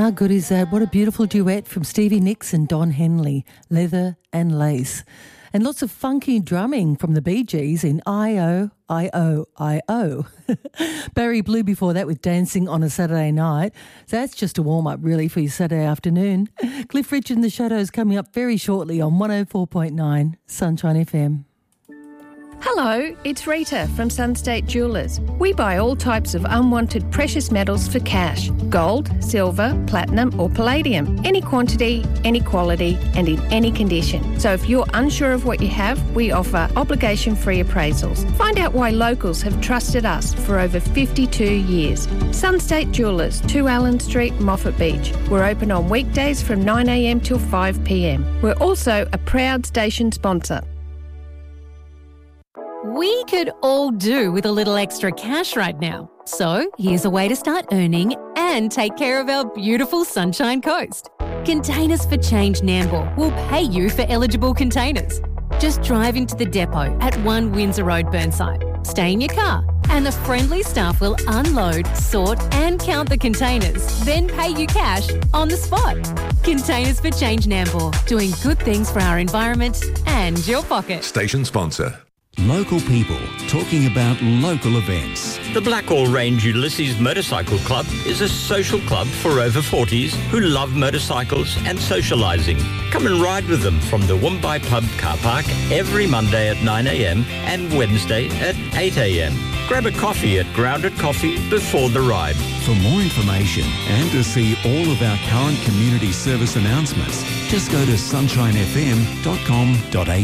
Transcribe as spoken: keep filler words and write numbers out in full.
How good is that? What a beautiful duet from Stevie Nicks and Don Henley, Leather and Lace. And lots of funky drumming from the Bee Gees in I O, I O, I O. Barry Blue before that with Dancing on a Saturday Night. So that's just a warm-up really for your Saturday afternoon. Cliff Richard and the Shadows coming up very shortly on one oh four point nine Sunshine F M. Hello, it's Rita from Sunstate Jewellers. We buy all types of unwanted precious metals for cash. Gold, silver, platinum or palladium. Any quantity, any quality and in any condition. So if you're unsure of what you have, we offer obligation-free appraisals. Find out why locals have trusted us for over fifty-two years. Sunstate Jewellers, two Allen Street, Moffat Beach. We're open on weekdays from nine a m till five p m. We're also a proud station sponsor. We could all do with a little extra cash right now. So here's a way to start earning and take care of our beautiful Sunshine Coast. Containers for Change Nambour will pay you for eligible containers. Just drive into the depot at one Windsor Road, Burnside. Stay in your car and the friendly staff will unload, sort and count the containers, then pay you cash on the spot. Containers for Change Nambour, doing good things for our environment and your pocket. Station sponsor. Local people talking about local events. The Blackall Range Ulysses Motorcycle Club is a social club for over forties who love motorcycles and socialising. Come and ride with them from the Woombye Pub car park every Monday at nine a m and Wednesday at eight a m. Grab a coffee at Grounded Coffee before the ride. For more information and to see all of our current community service announcements, just go to sunshine f m dot com dot a u.